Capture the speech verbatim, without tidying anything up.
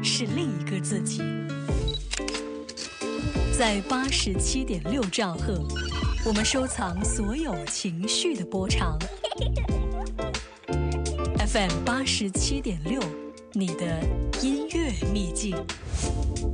是另一个自己。在八十七点六兆赫，我们收藏所有情绪的波长。F M 八十七点六，你的音乐秘境。